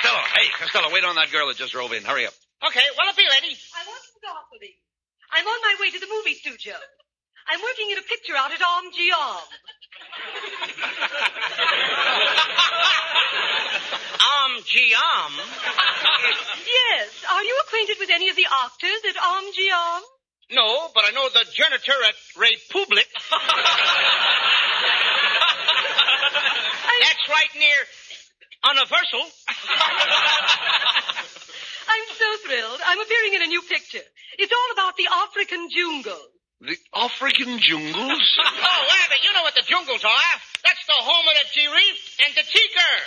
Costello. Hey, Costello, wait on that girl that just drove in. Hurry up. Okay, what'll it be, lady? I want some gasoline. I'm on my way to the movie studio. I'm working in a picture out at Om Geom. Om Geom? Yes. Are you acquainted with any of the actors at Om Geom? No, but I know the janitor at Republic. That's right near Universal. I'm so thrilled. I'm appearing in a new picture. It's all about the African jungle. The African jungles? Oh, Abbott, you know what the jungles are. That's the home of the giraffe and the tiger.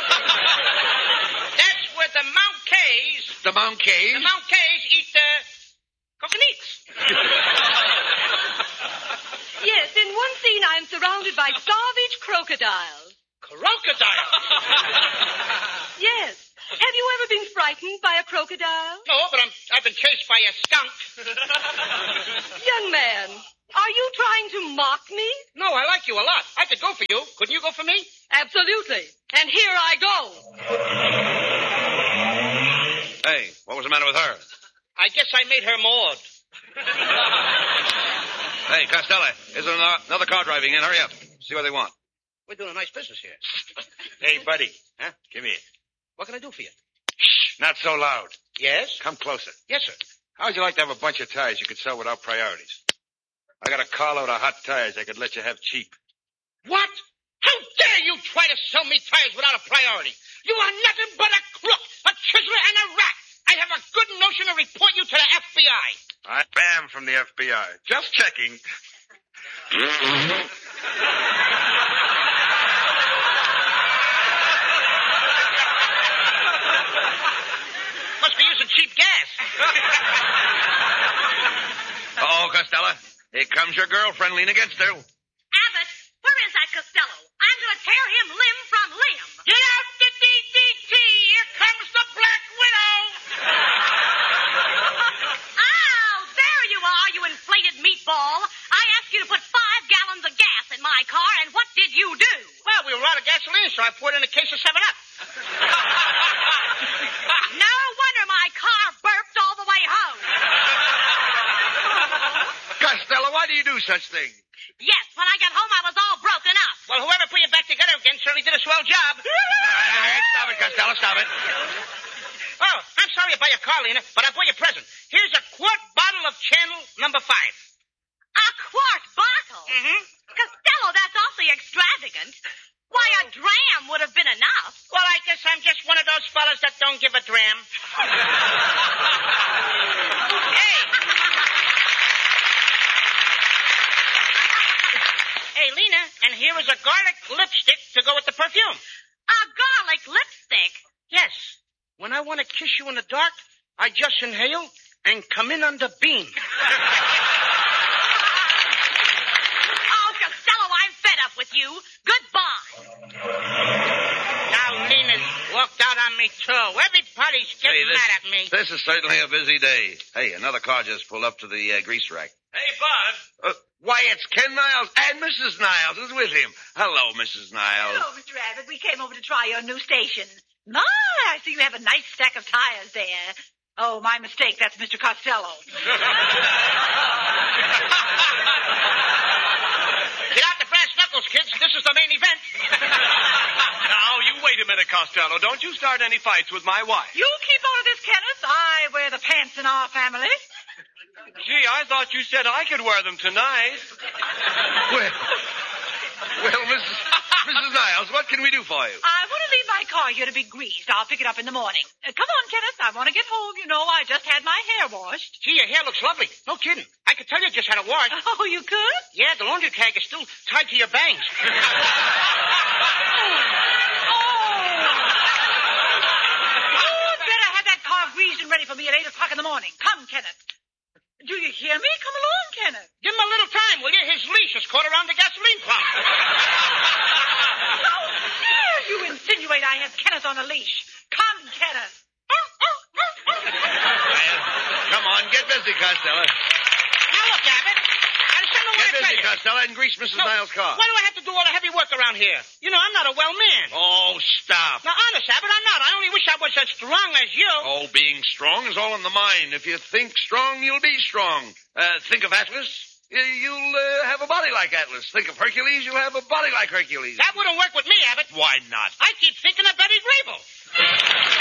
That's where the Mount Kays... The Mount Kays? The Mount Kays eat the coconuts. Yes, in one scene I'm surrounded by savage crocodiles. Crocodiles? Yes. Have you ever been frightened by a crocodile? No, but I've been chased by a skunk. Young man, are you trying to mock me? No, I like you a lot. I could go for you. Couldn't you go for me? Absolutely. And here I go. Hey, what was the matter with her? I guess I made her Maud. Hey, Costello, is there another car driving in? Hurry up. See what they want. We're doing a nice business here. Hey, buddy. Huh? Come here. What can I do for you? Shh, not so loud. Yes? Come closer. Yes, sir. How'd you like to have a bunch of tires you could sell without priorities? I got a carload of hot tires I could let you have cheap. What? How dare you try to sell me tires without a priority? You are nothing but a crook, a chiseler, and a rat. I have a good notion to report you to the FBI. I am from the FBI. Just checking. Must be using cheap gas. Uh-oh, Costello. Here comes your girlfriend. Lean against her. Abbott, where is that Costello? I'm going to tear him limb from limb. Get out the DDT. Here comes the Black Widow. Oh, there you are, you inflated meatball. I asked you to put 5 gallons of gas in my car, and what did you do? Well, we were out of gasoline, so I poured in a case of 7-Up. No wonder my car burped all the way home. Costello, why do you do such things? Yes, when I got home, I was all broken up. Well, whoever put you back together again certainly did a swell job. Stop it, Costello, stop it. Oh, I'm sorry about your car, Lena, but I bought you a present. Here's a quart bottle of Channel number 5. A quart bottle? Mm-hmm. Costello, that's awfully extravagant. Why, a dram would have been enough. Well, I guess I'm just one of those fellas that don't give a dram. Hey. Hey, Lena, and here is a garlic lipstick to go with the perfume. A garlic lipstick? Yes. When I want to kiss you in the dark, I just inhale and come in on the beam. Oh, Costello, I'm fed up with you. Goodbye. Now Lena's walked out on me, too. Everybody's getting mad at me. This is certainly a busy day. Hey, another car just pulled up to the grease rack. Hey, Bud. Why, it's Ken Niles, and Mrs. Niles is with him. Hello, Mrs. Niles. Hello, Mr. Abbott. We came over to try your new station. My, I see you have a nice stack of tires there. Oh, my mistake. That's Mr. Costello. Get out the brass knuckles, kids. This is the main event. Now, you wait a minute, Costello. Don't you start any fights with my wife. You keep out of this, Kenneth. I wear the pants in our family. Gee, I thought you said I could wear them tonight. Well, Mrs. Niles, what can we do for you? I want to leave my car here to be greased. I'll pick it up in the morning. Come on, Kenneth. I want to get home. You know, I just had my hair washed. Gee, your hair looks lovely. No kidding. I could tell you just had a wash. Oh, you could? Yeah, the laundry tag is still tied to your bangs. Oh. You'd better have that car greased and ready for me at 8 o'clock in the morning. Come, Kenneth. Do you hear me? Come along, Kenneth. Give him a little time, will you? His leash is caught around the gasoline pump. How dare you insinuate I have Kenneth on a leash? Come, Kenneth. Come on, get busy, Costello. Now look, Abbott. I just don't know what Get to tell busy, you. Costello, and grease Mrs. Niles' car. Why do I have to do all the heavy work around here? You know, I'm not a well man. Oh, stop. Now, honest, Abbott, I'm not. I only wish I was as strong as you. Oh, being strong is all in the mind. If you think strong, you'll be strong. Think of Atlas. You'll have a body like Atlas. Think of Hercules, you'll have a body like Hercules. That wouldn't work with me, Abbott. Why not? I keep thinking of Betty Grable.